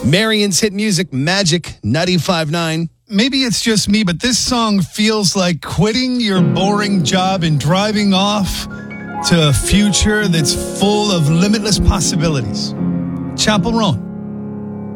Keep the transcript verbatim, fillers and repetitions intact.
Marion's hit music, Magic ninety-five point nine. Maybe it's just me, but this song feels like quitting your boring job and driving off to a future that's full of limitless possibilities. Chapel Roan.